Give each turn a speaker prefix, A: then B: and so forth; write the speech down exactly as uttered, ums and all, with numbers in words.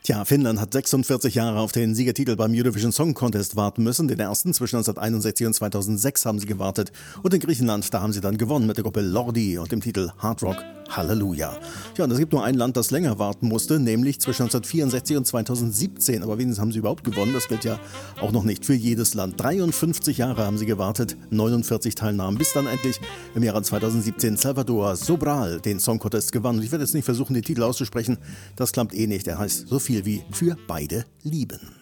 A: Tja, Finnland hat sechsundvierzig Jahre auf den Siegertitel beim Eurovision Song Contest warten müssen. Den ersten zwischen neunzehnhunderteinundsechzig und zweitausendsechs haben sie gewartet. Und in Griechenland, da haben sie dann gewonnen mit der Gruppe Lordi und dem Titel Hard Rock Halleluja. Ja, und es gibt nur ein Land, das länger warten musste, nämlich zwischen neunzehnhundertvierundsechzig und zweitausendsiebzehn. Aber wenigstens haben sie überhaupt gewonnen. Das gilt ja auch noch nicht für jedes Land. dreiundfünfzig Jahre haben sie gewartet, neunundvierzig Teilnahmen, bis dann endlich im Jahre zweitausendsiebzehn Salvador Sobral den Song Contest gewann. Und ich werde jetzt nicht versuchen, den Titel auszusprechen. Das klappt eh nicht. Er heißt so viel wie Für beide lieben.